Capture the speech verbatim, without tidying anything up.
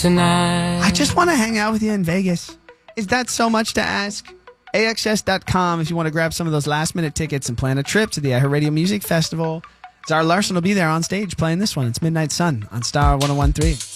tonight. I just want to hang out with you in Vegas. Is that so much to ask? A X S dot com if you want to grab some of those last-minute tickets and plan a trip to the iHeartRadio Music Festival. Zara Larsson will be there on stage playing this one. It's Midnight Sun on Star one oh one three.